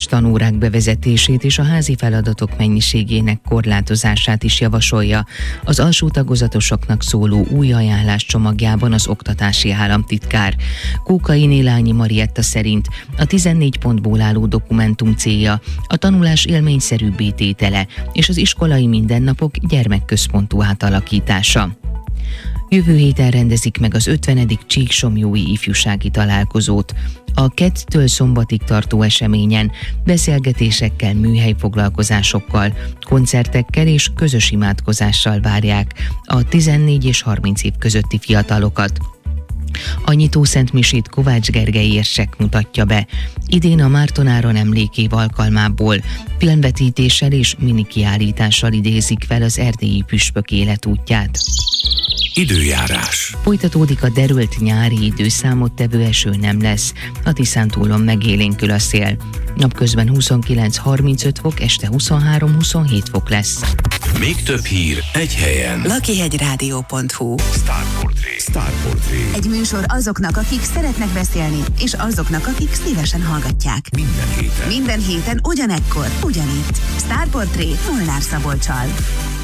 tanórák bevezetését és a házi feladatok mennyiségének korlátozását is javasolja az alsó tagozatosoknak szóló új ajánlás csomagjában az oktatási államtitkár. Kókai Nélányi Marietta szerint a 14 pontból álló dokumentum célja a tanulás élményszerűbbé tétele és az iskolai mindennapok gyermekközpontú átalakítása. Jövő héten rendezik meg az 50. Csíksomlyói ifjúsági találkozót. A kettől szombatig tartó eseményen beszélgetésekkel, műhelyfoglalkozásokkal, koncertekkel és közös imádkozással várják a 14 és 30 év közötti fiatalokat. A nyitószentmisét Kovács Gergely érsek mutatja be. Idén a Márton-áron emlékév alkalmából filmvetítéssel és minikiállítással idézik fel az erdélyi püspök életútját. Időjárás. Folytatódik a derült nyári idő, számottevő eső nem lesz. A Tiszántúlon megélénkül a szél. Napközben 29-35 fok, este 23-27 fok lesz. Még több hír egy helyen. Lakihegyrádió.hu. Starportré. Egy műsor azoknak, akik szeretnek beszélni, és azoknak, akik szívesen hallgatják. Minden héten Minden héten ugyanekkor, ugyanitt. Starportré Molnár Szabolccsal.